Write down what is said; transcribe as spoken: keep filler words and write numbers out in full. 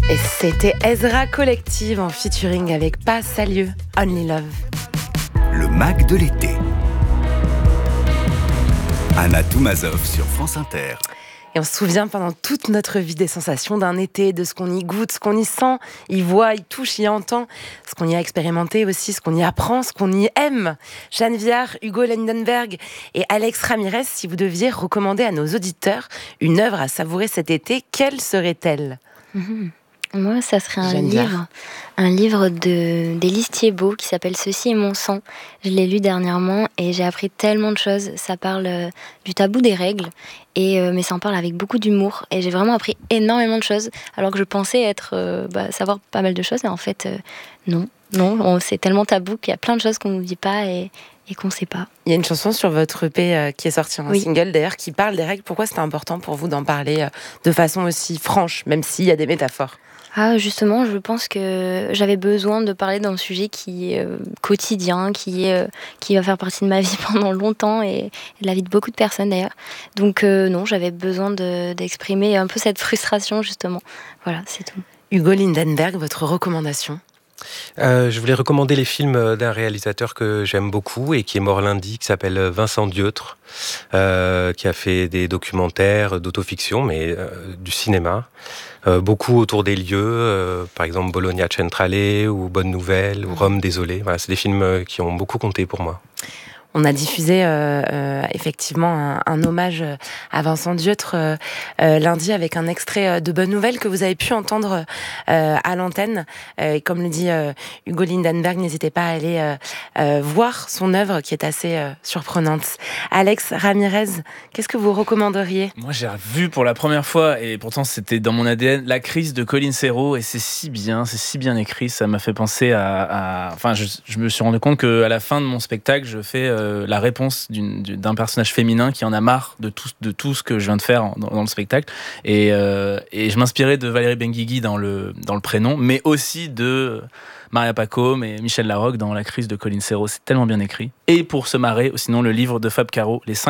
Et c'était Ezra Collective en featuring avec Pas Salieu, Only Love. Le Mac de l'été. Anna Toumazov sur France Inter. Et on se souvient pendant toute notre vie des sensations d'un été, de ce qu'on y goûte, ce qu'on y sent, y voit, y touche, y entend, ce qu'on y a expérimenté aussi, ce qu'on y apprend, ce qu'on y aime. Jeanne Viard, Hugo Lindenberg et Alex Ramirez, si vous deviez recommander à nos auditeurs une œuvre à savourer cet été, quelle serait-elle ? Mmh. Moi, ça serait un Jeanne livre, Viard. un livre de, d'Élise Thiebaud qui s'appelle « Ceci est mon sang ». Je l'ai lu dernièrement et j'ai appris tellement de choses. Ça parle euh, du tabou des règles, et, euh, mais ça en parle avec beaucoup d'humour. Et j'ai vraiment appris énormément de choses, alors que je pensais être, euh, bah, savoir pas mal de choses. Et en fait, euh, non, non, on- c'est tellement tabou qu'il y a plein de choses qu'on ne nous dit pas et, et qu'on ne sait pas. Il y a une chanson sur votre E P euh, qui est sortie en Oui. single d'ailleurs qui parle des règles. Pourquoi c'était important pour vous d'en parler euh, de façon aussi franche, même s'il y a des métaphores ? Ah, justement, je pense que j'avais besoin de parler d'un sujet qui est euh, quotidien, qui, est, euh, qui va faire partie de ma vie pendant longtemps et, et de la vie de beaucoup de personnes d'ailleurs. Donc euh, non, j'avais besoin de, d'exprimer un peu cette frustration justement. Voilà, c'est tout. Hugo Lindenberg, votre recommandation ? Euh, je voulais recommander les films d'un réalisateur que j'aime beaucoup et qui est mort lundi, qui s'appelle Vincent Dieutre, euh, qui a fait des documentaires d'autofiction, mais euh, du cinéma. Euh, beaucoup autour des lieux, euh, par exemple Bologna Centrale ou Bonne Nouvelle ou Rome désolé. Voilà, c'est des films qui ont beaucoup compté pour moi. On a diffusé euh, euh, effectivement un, un hommage à Vincent Dieutre euh, euh, lundi avec un extrait de Bonne Nouvelle que vous avez pu entendre euh, à l'antenne. Euh, et comme le dit euh, Hugo Lindenberg, n'hésitez pas à aller euh, euh, voir son œuvre qui est assez euh, surprenante. Alex Ramirez, qu'est-ce que vous recommanderiez ? Moi, j'ai revu pour la première fois, et pourtant c'était dans mon A D N, La crise de Colin Serrault, et c'est si bien, c'est si bien écrit, ça m'a fait penser à... à... Enfin, je, je me suis rendu compte qu'à la fin de mon spectacle, je fais euh, la réponse d'une, d'un personnage féminin qui en a marre de tout, de tout ce que je viens de faire dans, dans le spectacle, et, euh, et je m'inspirais de Valérie Benguigui dans le, dans le prénom, mais aussi de Maria Pacôme et Michel Larocque dans La crise de Colin Serrault. C'est tellement bien écrit. Et pour se marrer, sinon le livre de Fab Caro, Les cinq